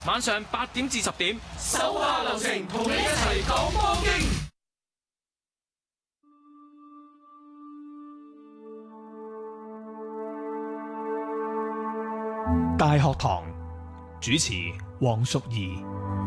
晚上8點至10點，手下留情，同你一齊講波經。 大學堂主持黃淑儀。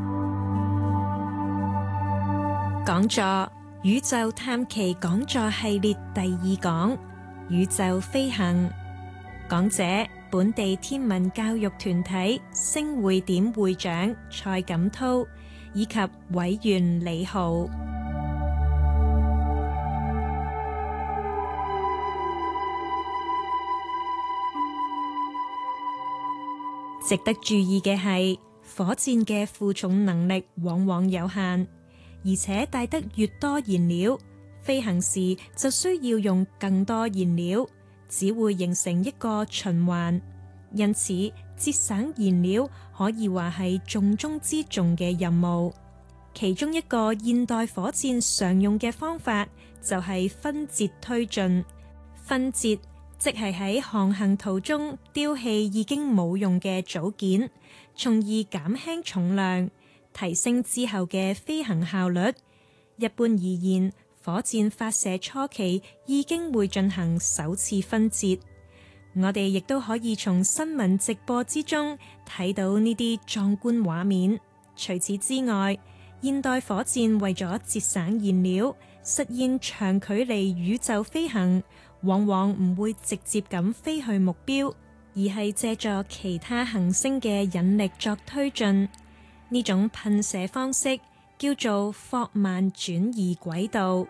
講座宇宙探奇講座系列第2講宇宙飛行，講者本地天文教育團體星匯點會長蔡錦濤以及委員李浩。值得注意嘅係，火箭嘅負重能力往往有限，而且帶得越多燃料，飛行時就需要用更多燃料，只會形成一個循環。因此，節省燃料可以話係重中之重嘅任務。其中一個現代火箭常用嘅方法就係分節推進。分節即係喺航行途中丟棄已經冇用嘅組件，從而減輕重量，提升之後嘅飛行效率。一般而言，火箭發射初期已經會進行首次分節。我哋亦都可以從新聞直播之中睇到呢啲壯觀畫面。除此之外，現代火箭為咗節省燃料，實現長距離宇宙飛行，往往唔會直接咁飛去目標，而係借助其他行星嘅引力作推進。呢種噴射方式叫做霍曼轉移軌道。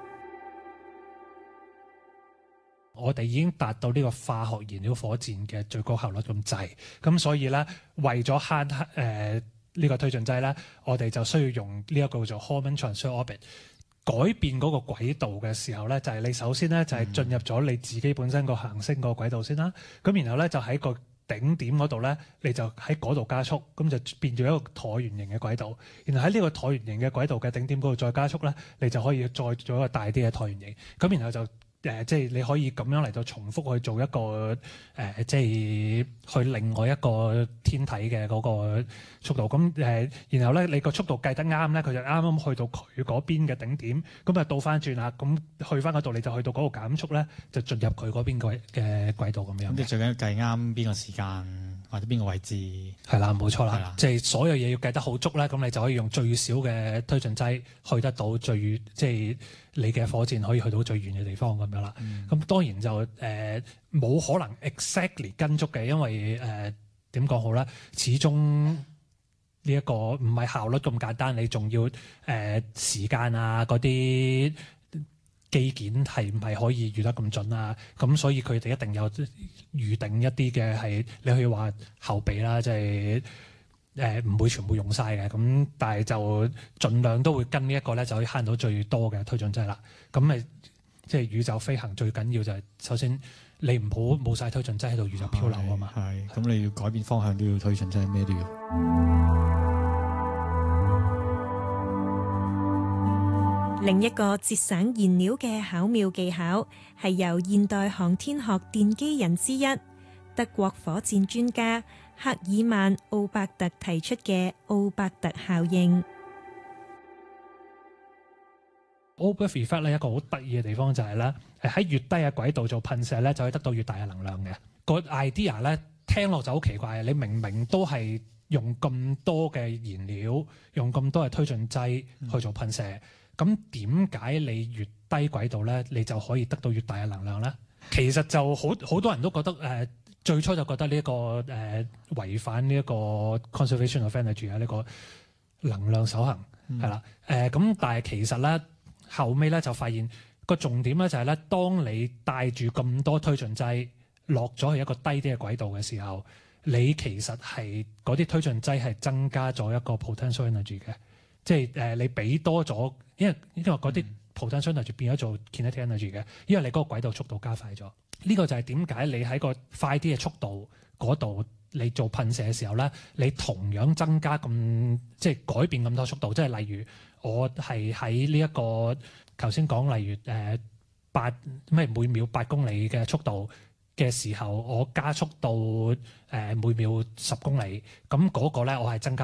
我哋已經達到呢個化學燃料火箭嘅最高效率咁滯，咁所以咧為咗慳呢個推進劑咧，我哋就需要用呢一個叫做 Hohmann Transfer Orbit。改變嗰個軌道嘅時候咧，就係你首先咧就係進入咗你自己本身個行星個軌道先啦。咁然後咧就喺個頂點嗰度咧，你就喺嗰度加速，咁就變咗一個橢圓形嘅軌道。然後喺呢個橢圓形嘅軌道嘅頂點嗰度再加速咧，你就可以再做一個大啲嘅橢圓形。咁然後就即係你可以咁樣嚟到重複去做一個即係去另外一個天體嘅嗰個速度。咁然後咧你個速度計得啱咧，佢就啱啱去到佢嗰邊嘅頂點，咁啊倒翻轉啦，咁去翻嗰度你就去到嗰個減速咧，就進入佢嗰邊嘅軌道咁樣。咁你最緊要計啱邊個時間或者邊個位置。係啦，冇錯啦，即係所有嘢要計得好足咧，咁你就可以用最少嘅推進劑去得到最即係你嘅火箭可以去到最遠嘅地方咁樣啦。咁當然就冇可能 exactly 跟足嘅，因為點講好咧？始終呢一個唔係效率咁簡單，你仲要時間啊嗰啲機件係唔係可以預得咁準啊？咁所以佢哋一定有預定一啲嘅係你可以話後備啦，即係唔會全部用晒嘅。咁但係就盡量都會跟呢一個咧，就可以慳到最多嘅推進劑啦。咁咪即係宇宙飛行最緊要就係首先你唔好冇晒推進劑喺度宇宙漂流啊嘛。 係咁，你要改變方向都要推進劑，咩都要。 另一個節省燃料嘅巧妙技巧係由現代航天學奠基人之一德國火箭專家赫爾曼奧伯特提出嘅奧伯特效應。 Oberth effect 咧一個好得意嘅地方就係咧，喺越低嘅軌道做噴射咧，就可以得到越大嘅能量嘅。個 idea 咧聽落就好奇怪，你明明都係用咁多嘅燃料，用咁多嘅推進劑去做噴射，咁點解你越低軌道咧，你就可以得到越大嘅能量咧？其實就好多人都覺得最初就覺得呢一個違反呢一個 conservation of energy 啊，呢個能量守恆係啦。咁但係其實咧後尾咧就發現個重點咧就係咧，當你帶住咁多推進劑落咗去一個低啲嘅軌道嘅時候，你其實係嗰啲推進劑係增加咗一個 potential energy 嘅，即係你俾多咗，因為嗰啲 potential energy 變咗做 kinetic energy 嘅，因為你嗰個軌道速度加快咗。呢個就係點解你喺個快啲嘅速度嗰度你做噴射嘅時候咧，你同樣增加咁即係改變咁多速度，即係例如我係喺呢一個頭先講，例如每秒8公里嘅速度嘅時候，我加速到每秒10公里，咁嗰個咧我係增加